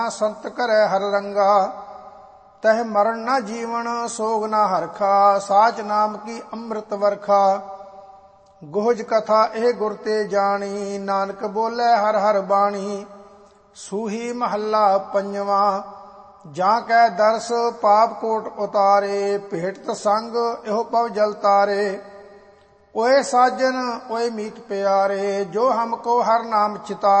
संत करे हर रंगा, तह मरण न जीवन सोग न हरखा। साच नाम की अमृत वर्खा, गोहज कथा एह गुर ते जानी। नानक बोले हर हर बाणी, सूही महला पंजवा। ਜਾਂ ਕੈ ਦਰਸ ਪਾਪ ਕੋਟ ਉਤਾਰੇ, ਭੇਟਤ ਸੰਗ ਇਹੋ ਪਵ ਜਲ ਤਾਰੇ। ਓਏ ਸਾਜਨ ਓਏ ਮੀਤ ਪਿਆਰੇ, ਜੋ ਹਮ ਕੋ ਹਰ ਨਾਮ ਚਿਤਾਰੇ।